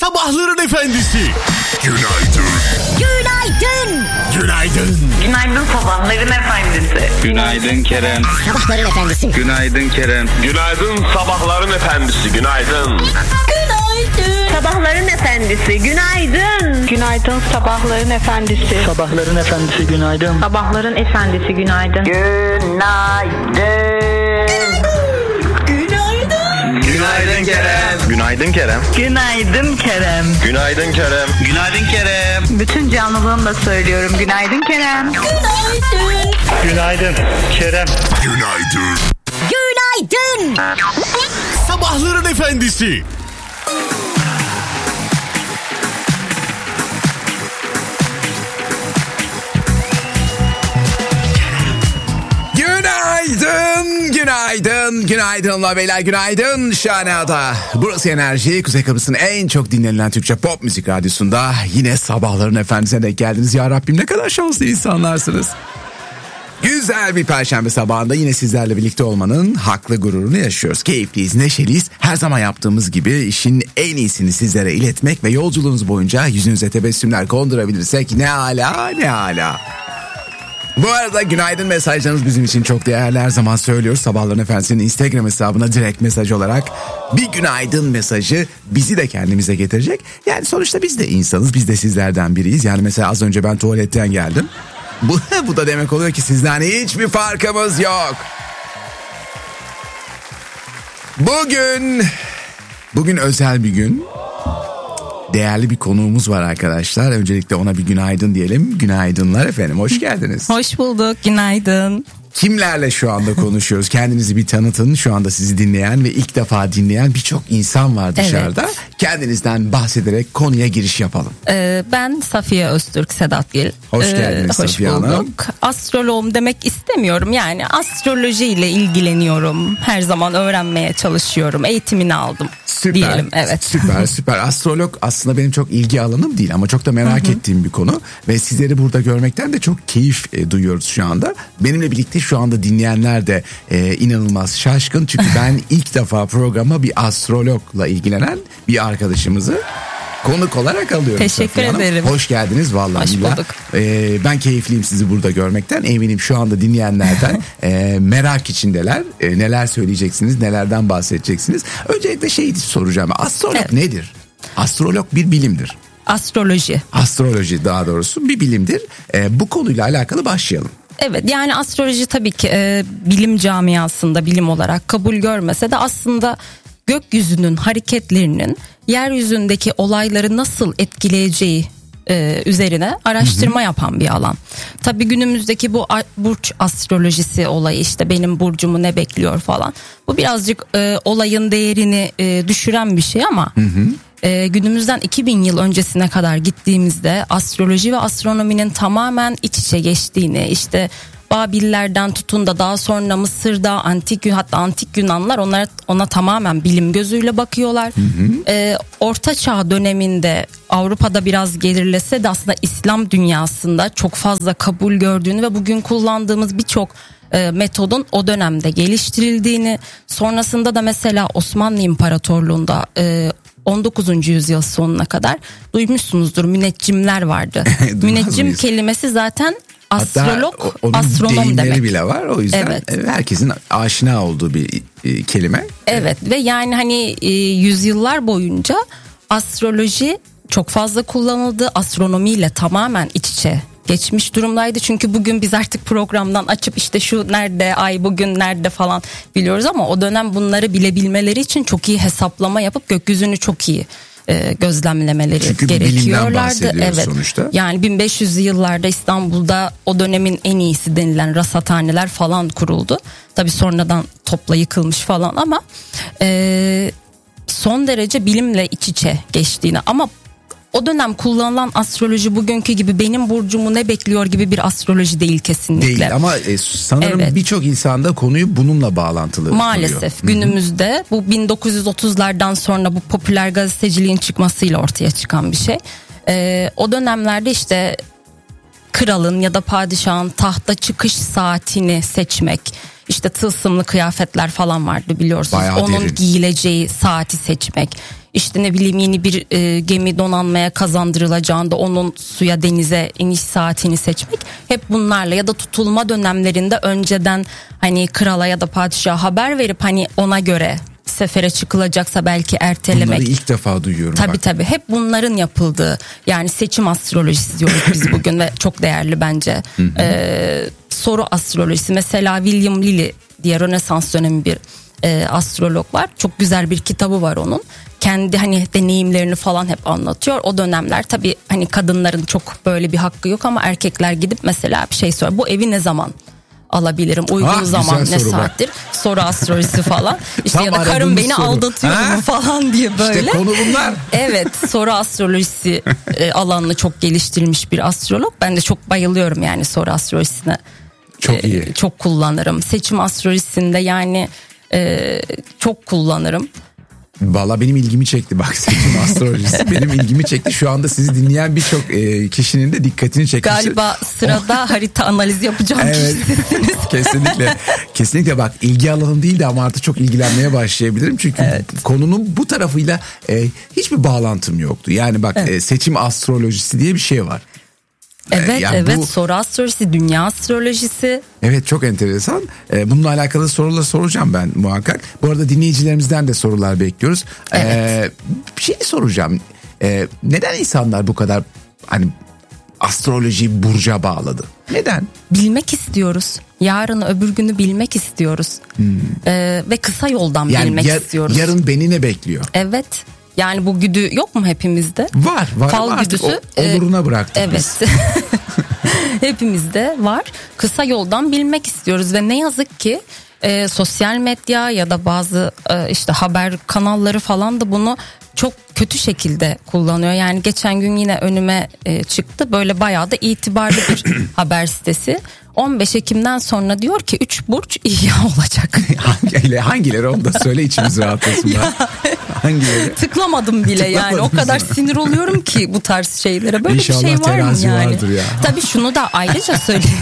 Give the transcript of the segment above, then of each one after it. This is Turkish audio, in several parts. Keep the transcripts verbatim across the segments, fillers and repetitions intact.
Sabahların efendisi. Günaydın. Günaydın. Günaydın. Günaydın sabahların efendisi. Günaydın Kerem. Sabahların efendisi. Günaydın Kerem. Günaydın sabahların efendisi. Günaydın. Günaydın. Sabahların efendisi. Günaydın. Günaydın sabahların efendisi. Sabahların efendisi günaydın. Sabahların efendisi günaydın. Günaydın. Günaydın Kerem. Günaydın Kerem. Günaydın Kerem. Günaydın Kerem. Günaydın Kerem. Bütün canlılığımla söylüyorum. Günaydın Kerem. Günaydın. Günaydın Kerem. Günaydın. Günaydın. Sabahların efendisi. Günaydın, günaydın, günaydınla beyler, günaydın Şahanada. Burası Enerji, Kuzey Kıbrıs'ın en çok dinlenilen Türkçe pop müzik radyosunda yine sabahların efendisine denk geldiniz. Ya Rabbim ne kadar şanslı insanlarsınız. Güzel bir perşembe sabahında yine sizlerle birlikte olmanın haklı gururunu yaşıyoruz. Keyifliyiz, neşeliyiz. Her zaman yaptığımız gibi işin en iyisini sizlere iletmek ve yolculuğunuz boyunca yüzünüze tebessümler kondurabilirsek ne ala ne ala. Bu arada günaydın mesajlarınız bizim için çok değerli, her zaman söylüyoruz. Sabahların Efendisi'nin Instagram hesabına direkt mesaj olarak bir günaydın mesajı bizi de kendimize getirecek. Yani sonuçta biz de insanız, biz de sizlerden biriyiz. Yani mesela az önce ben tuvaletten geldim. Bu, bu da demek oluyor ki sizden hiçbir farkımız yok. Bugün, bugün özel bir gün. Değerli bir konuğumuz var arkadaşlar. Öncelikle ona bir günaydın diyelim. Günaydınlar efendim, hoş geldiniz. Hoş bulduk, günaydın. Kimlerle şu anda konuşuyoruz? Kendinizi bir tanıtın. Şu anda sizi dinleyen ve ilk defa dinleyen birçok insan var dışarıda. Evet. Kendinizden bahsederek konuya giriş yapalım. Ee, ben Safiye Öztürk Sedatgil. Hoş geldiniz ee, Safiye Hanım. Hoş bulduk. bulduk. Astroloğum demek istemiyorum. Yani astrolojiyle ilgileniyorum. Her zaman öğrenmeye çalışıyorum. Eğitimini aldım. Süper. Diyelim. Evet. Süper süper. Astrolog aslında benim çok ilgi alanım değil ama çok da merak Hı-hı. ettiğim bir konu. Ve sizleri burada görmekten de çok keyif e, duyuyoruz şu anda. Benimle birlikte şu anda dinleyenler de e, inanılmaz şaşkın. Çünkü ben ilk defa programa bir astrologla ilgilenen bir arkadaşımızı konuk olarak alıyorum. Teşekkür ederim. Hoş geldiniz vallahi. Hoş bulduk. Ee, ben keyifliyim sizi burada görmekten. Eminim şu anda dinleyenlerden e, merak içindeler. E, neler söyleyeceksiniz, nelerden bahsedeceksiniz. Öncelikle şey soracağım. Astrolog evet. nedir? Astrolog bir bilimdir. Astroloji. Astroloji daha doğrusu bir bilimdir. E, bu konuyla alakalı başlayalım. Evet, yani astroloji tabii ki e, bilim camiasında bilim olarak kabul görmese de aslında gökyüzünün hareketlerinin yeryüzündeki olayları nasıl etkileyeceği e, üzerine araştırma hı hı. yapan bir alan. Tabii günümüzdeki bu burç astrolojisi olayı, işte benim burcumu ne bekliyor falan, bu birazcık e, olayın değerini e, düşüren bir şey ama hı hı. E, günümüzden iki bin yıl öncesine kadar gittiğimizde astroloji ve astronominin tamamen iç içe geçtiğini, işte Babillerden tutun da daha sonra Mısır'da, antik hatta antik Yunanlar onlara, ona tamamen bilim gözüyle bakıyorlar. Hı hı. Ee, Orta Çağ döneminde Avrupa'da biraz gerilese de aslında İslam dünyasında çok fazla kabul gördüğünü ve bugün kullandığımız birçok e, metodun o dönemde geliştirildiğini, sonrasında da mesela Osmanlı İmparatorluğu'nda e, on dokuzuncu yüzyıl sonuna kadar duymuşsunuzdur, müneccimler vardı. Müneccim mıyız? Kelimesi zaten astrolog, hatta astronom demek. bile var. O yüzden evet. herkesin aşina olduğu bir kelime. Evet ve yani hani yüzyıllar boyunca astroloji çok fazla kullanıldı. Astronomiyle tamamen iç içe geçmiş durumdaydı. Çünkü bugün biz artık programdan açıp işte şu nerede, ay bugün nerede falan biliyoruz ama o dönem bunları bilebilmeleri için çok iyi hesaplama yapıp gökyüzünü çok iyi E, gözlemlemeleri Çünkü gerekiyorlardı. Evet. Sonuçta. Yani bin beş yüzlü yıllarda İstanbul'da o dönemin en iyisi denilen rasathaneler falan kuruldu. Tabii sonradan topla yıkılmış falan ama e, son derece bilimle iç içe geçtiğini, ama o dönem kullanılan astroloji bugünkü gibi benim burcumu ne bekliyor gibi bir astroloji değil kesinlikle. Değil ama e, sanırım evet. birçok insanda konuyu bununla bağlantılı maalesef kuruyor. Günümüzde Hı-hı. bu bin dokuz yüz otuzlardan sonra bu popüler gazeteciliğin çıkmasıyla ortaya çıkan bir şey. Ee, o dönemlerde işte kralın ya da padişahın tahta çıkış saatini seçmek, işte tılsımlı kıyafetler falan vardı biliyorsunuz. Bayağı Onun derin. giyileceği saati seçmek. işte ne bileyim yeni bir e, gemi donanmaya kazandırılacağında onun suya denize iniş saatini seçmek, hep bunlarla ya da tutulma dönemlerinde önceden hani krala ya da padişaha haber verip hani ona göre sefere çıkılacaksa belki ertelemek. Bunları ilk defa duyuyorum. Tabii bak. tabii hep bunların yapıldığı, yani seçim astrolojisi diyoruz biz bugün ve çok değerli bence. Ee, soru astrolojisi, mesela William Lilly diye Rönesans dönemi bir e, astrolog var. Çok güzel bir kitabı var onun. Kendi hani deneyimlerini falan hep anlatıyor. O dönemler tabii hani kadınların çok böyle bir hakkı yok ama erkekler gidip mesela bir şey soruyor. Bu evi ne zaman alabilirim, uygun Ah, zaman güzel ne soru saattir, soru astrolojisi falan işte Tam ya da karım aradığımız beni soru. aldatıyor Ha? mu falan diye böyle. İşte konu bunlar. Evet, soru astrolojisi e, alanını çok geliştirilmiş bir astrolog. Ben de çok bayılıyorum yani soru astrolojisine. Çok E, iyi. Çok kullanırım. Seçim astrolojisinde yani e, çok kullanırım. Valla benim ilgimi çekti bak, seçim astrolojisi benim ilgimi çekti. Şu anda sizi dinleyen birçok e, kişinin de dikkatini çekmiştir. Galiba sırada harita analizi yapacağım Evet. kişisiniz. Kesinlikle. Kesinlikle bak, ilgi alanım değil de ama artık çok ilgilenmeye başlayabilirim. Çünkü Evet. konunun bu tarafıyla e, hiçbir bağlantım yoktu. Yani bak Evet. e, seçim astrolojisi diye bir şey var. Evet yani evet bu- soru astrolojisi, dünya astrolojisi. Evet, çok enteresan. Ee, bununla alakalı sorular soracağım ben muhakkak. Bu arada dinleyicilerimizden de sorular bekliyoruz. Evet. Ee, bir şey soracağım. Ee, neden insanlar bu kadar hani astrolojiyi burca bağladı? Neden? Bilmek istiyoruz. Yarını öbür günü bilmek istiyoruz. Ee, ve kısa yoldan Yani bilmek yar- istiyoruz. yarın beni ne bekliyor? Evet. Yani bu güdü yok mu hepimizde? Var var Fal ama artık güdüsü, o- oluruna bıraktık Evet. biz. Hepimizde var. Kısa yoldan bilmek istiyoruz ve ne yazık ki e, sosyal medya ya da bazı e, işte haber kanalları falan da bunu çok kötü şekilde kullanıyor. Yani geçen gün yine önüme e, çıktı böyle bayağı da itibarlı bir haber sitesi. on beş Ekim'den sonra diyor ki üç burç ihya olacak. Hangileri, hangileri onu da söyle, içimiz rahatlasın. Hangileri? Tıklamadım bile yani, o Tıklamadınız kadar mı? sinir oluyorum ki bu tarz şeylere. Böyle İnşallah bir şey var mı terazi yani? vardır ya. Tabii şunu da ayrıca söyleyeyim.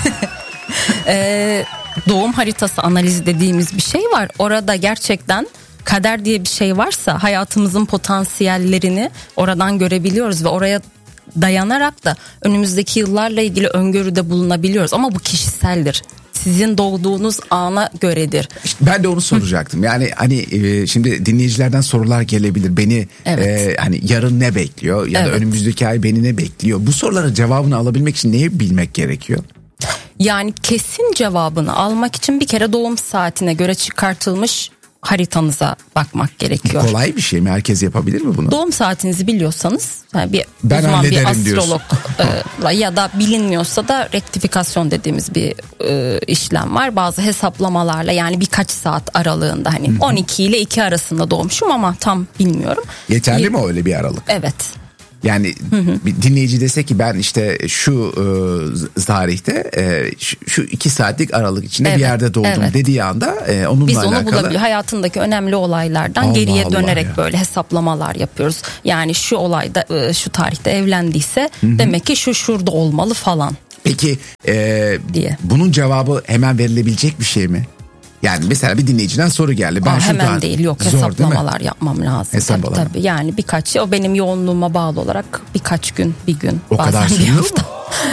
Ee, doğum haritası analizi dediğimiz bir şey var. Orada gerçekten kader diye bir şey varsa hayatımızın potansiyellerini oradan görebiliyoruz ve oraya dayanarak da önümüzdeki yıllarla ilgili öngörüde bulunabiliyoruz. Ama bu kişiseldir. Sizin doğduğunuz ana göredir. İşte ben de onu soracaktım. Yani hani e, şimdi dinleyicilerden sorular gelebilir. Beni Evet. e, hani yarın ne bekliyor ya da Evet. önümüzdeki ay beni ne bekliyor? Bu soruların cevabını alabilmek için neyi bilmek gerekiyor? Yani kesin cevabını almak için bir kere doğum saatine göre çıkartılmış haritanıza bakmak gerekiyor. Kolay bir şey mi? Herkes yapabilir mi bunu? Doğum saatinizi biliyorsanız yani bir Ben uzman bir hallederim diyorsun. astrologla ya da bilinmiyorsa da rektifikasyon dediğimiz bir e, işlem var. Bazı hesaplamalarla yani birkaç saat aralığında hani on iki ile iki arasında doğmuşum ama tam bilmiyorum. Yeterli Y- mi öyle bir aralık? Evet. Yani bir dinleyici dese ki ben işte şu e, tarihte e, şu, şu iki saatlik aralık içinde Evet, bir yerde doğdum evet. dediği anda e, onunla Biz onu alakalı. bulabiliyoruz. Hayatındaki önemli olaylardan Allah geriye Allah dönerek ya. böyle hesaplamalar yapıyoruz. Yani şu olayda e, şu tarihte evlendiyse demek ki şu şurada olmalı falan. Peki e, Diye. bunun cevabı hemen verilebilecek bir şey mi? Yani mesela bir dinleyiciden soru geldi. Ben Aa, şu hemen tarih- değil, yok, Zor, değil mi? hesaplamalar yapmam lazım. Hesaplama. Tabii, tabii. Yani birkaç, o benim yoğunluğuma bağlı olarak birkaç gün, bir gün, O bazen kadar bir sürüyor hafta.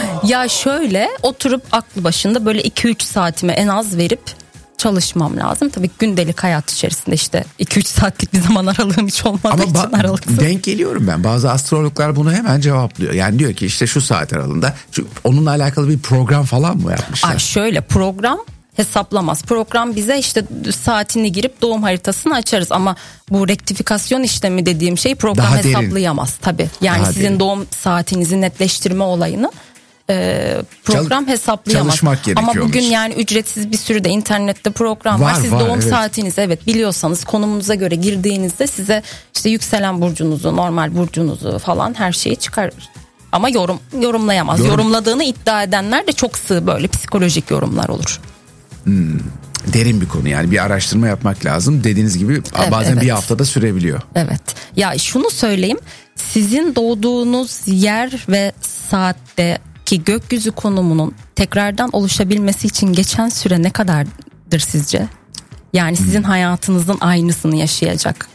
Ya şöyle oturup aklı başında böyle iki üç saatime en az verip çalışmam lazım. Tabii gündelik hayat içerisinde işte iki üç saatlik bir zaman aralığım hiç olmadığı Ama için ba- aralıksız. denk geliyorum ben. Bazı astrologlar bunu hemen cevaplıyor. Yani diyor ki işte şu saat aralığında. Şu, onunla alakalı bir program falan mı yapmışlar? Ay şöyle, program hesaplamaz. Program bize işte saatini girip doğum haritasını açarız ama bu rektifikasyon işlemi dediğim şey program Daha derin. hesaplayamaz tabii. Yani Daha sizin derin. doğum saatinizi netleştirme olayını e, program Çal- hesaplayamaz. çalışmak gerekiyormuş. Ama bugün yani ücretsiz bir sürü de internette program var. Var, Siz var, doğum evet. saatinizi evet biliyorsanız konumunuza göre girdiğinizde size işte yükselen burcunuzu, normal burcunuzu falan her şeyi çıkarır. Ama yorum yorumlayamaz. Yorum- Yorumladığını iddia edenler de çok sığ böyle psikolojik yorumlar olur. Derin bir konu, yani bir araştırma yapmak lazım. Dediğiniz gibi Evet, bazen evet. bir haftada sürebiliyor. Evet. Ya şunu söyleyeyim. Sizin doğduğunuz yer ve saatteki gökyüzü konumunun tekrardan oluşabilmesi için geçen süre ne kadardır sizce? Yani sizin hayatınızın aynısını yaşayacak.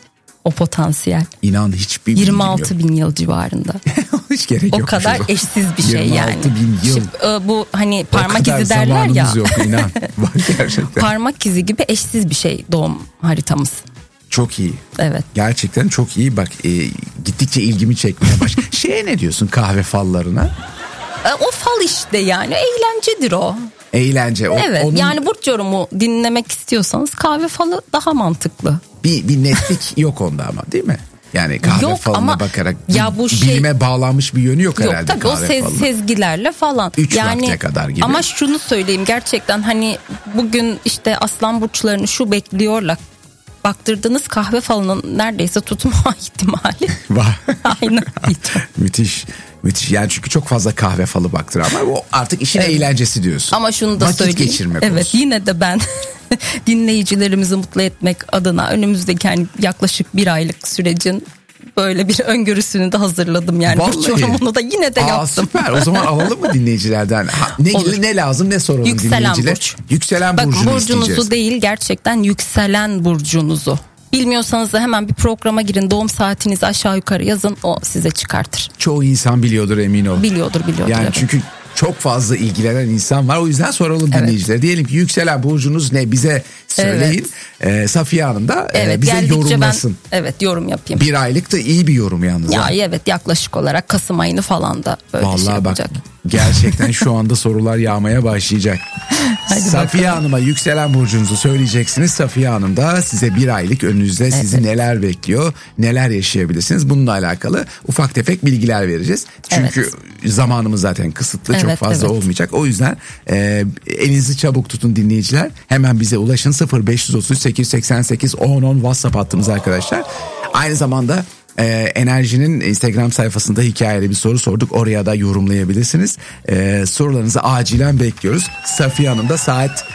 o potansiyel. İnan hiçbir yirmi altı bin yıl civarında. Hiç gerek O yok. kadar eşsiz bir şey yirmi yani. altı bin yıl. Şimdi, e, bu hani O parmak kadar izi derler ya. zamanımız yok inan. Var gerçekten. Parmak izi gibi eşsiz bir şey doğum haritamız. Çok iyi. Evet. Gerçekten çok iyi. Bak e, gittikçe ilgimi çekmeye baş. Şeye ne diyorsun kahve fallarına? E, o fal işte yani eğlencedir o. Eğlence. O, Evet onun yani burç yorumu dinlemek istiyorsanız kahve falı daha mantıklı. bir, bir netlik yok onda ama değil mi? Yani kahve Yok falına ama bakarak ya bu şey- bilime bağlanmış bir yönü yok, Yok herhalde tabii o kahve sez, falına. sezgilerle falan. Üç yani, vakte kadar gibi. Ama şunu söyleyeyim gerçekten hani bugün işte aslan burçlarını şu bekliyorlar. Baktırdığınız kahve falının neredeyse tutma ihtimali. Var. Aynen. Müthiş. Müthiş. Yani çünkü çok fazla kahve falı baktır ama o artık işin Evet. eğlencesi diyorsun. Ama şunu da Vakit söyleyeyim. geçirmek Evet olsun. yine de ben dinleyicilerimizi mutlu etmek adına önümüzdeki hani yaklaşık bir aylık sürecin böyle bir öngörüsünü de hazırladım yani. Burç yorumunu da yine de Aa, yaptım. Süper. O zaman alalım mı dinleyicilerden? Ha, ne, Olur. ne lazım, ne soralım Yükselen dinleyiciler? burç. Yükselen Bak burcunu burcunuzu isteyeceğiz. değil gerçekten yükselen burcunuzu. Bilmiyorsanız da hemen bir programa girin, doğum saatinizi aşağı yukarı yazın, o size çıkartır. Çoğu insan biliyordur, emin ol. Biliyordur biliyordur. Yani evet. çünkü çok fazla ilgilenen insan var. O yüzden soralım dinleyicilere. Diyelim ki yükselen burcunuz ne, bize söyleyin. Ee, Safiye Hanım da e, Evet, bize geldikçe yorumlasın. ben evet yorum yapayım. Bir aylık da iyi bir yorum yalnız. Ya ha. evet yaklaşık olarak Kasım ayını falan da böyle Vallahi şey bak yapacak. gerçekten şu anda sorular yağmaya başlayacak. Hadi Safiye bakalım. Hanım'a yükselen burcunuzu söyleyeceksiniz. Safiye Hanım da size bir aylık önünüzde sizi Evet. neler bekliyor, neler yaşayabilirsiniz. Bununla alakalı ufak tefek bilgiler vereceğiz. Çünkü zamanımız zaten kısıtlı, çok Evet, fazla evet. olmayacak. O yüzden e, elinizi çabuk tutun dinleyiciler. Hemen bize ulaşın. sıfır beş otuz sekiz yüz seksen sekiz on on WhatsApp hattımız arkadaşlar. Aynı zamanda e, Enerji'nin Instagram sayfasında hikayeli bir soru sorduk. Oraya da yorumlayabilirsiniz. E, sorularınızı acilen bekliyoruz. Safiye Hanım da saat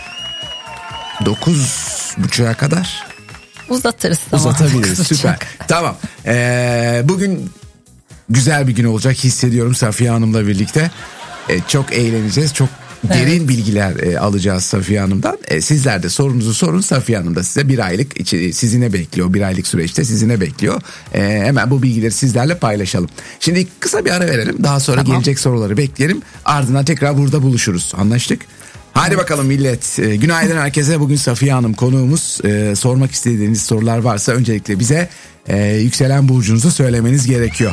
dokuz buçuğa kadar Uzatırız zaman. uzatabiliriz. Kısaca. Süper. Tamam. E, bugün güzel bir gün olacak hissediyorum Safiye Hanım'la birlikte. E, çok eğleneceğiz. Çok derin bilgiler e, alacağız Safiye Hanım'dan. E, sizler de sorunuzu sorun. Safiye Hanım da size bir aylık içi, sizi ne bekliyor? Bir aylık süreçte sizi ne bekliyor? E, hemen bu bilgileri sizlerle paylaşalım. Şimdi kısa bir ara verelim. Daha sonra Tamam. gelecek soruları bekleyelim. Ardından tekrar burada buluşuruz. Anlaştık? Hadi bakalım millet. E, günaydın herkese. Bugün Safiye Hanım konuğumuz. E, sormak istediğiniz sorular varsa öncelikle bize e, yükselen burcunuzu söylemeniz gerekiyor.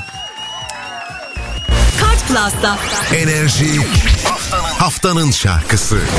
Kart Plus'ta Enerji haftanın şarkısı.